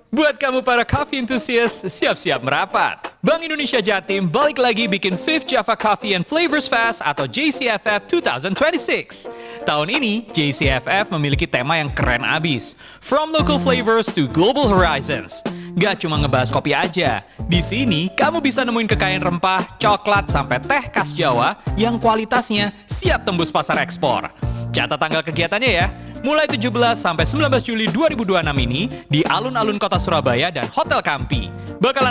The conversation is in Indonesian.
Buat kamu para coffee enthusiast, siap-siap merapat. Bank Indonesia Jatim balik lagi bikin 5th Java Coffee and Flavors Fest atau JCFF 2026. Tahun ini, JCFF memiliki tema yang keren abis. From local flavors to global horizons. Gak cuma ngebahas kopi aja. Di sini, kamu bisa nemuin kekayaan rempah, coklat, sampai teh khas Jawa yang kualitasnya siap tembus pasar ekspor. Catat tanggal kegiatannya ya. Mulai 17 sampai 19 Juli 2026 ini di alun-alun kota Surabaya dan Hotel Kampi. Bakalan